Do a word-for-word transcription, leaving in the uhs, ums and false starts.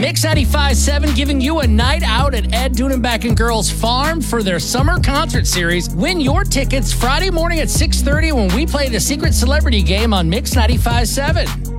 Mix ninety-five point seven giving you a night out at Ed Dunenbach and Girls Farm for their summer concert series. Win your tickets Friday morning at six thirty when we play the Secret Celebrity Game on Mix ninety-five point seven.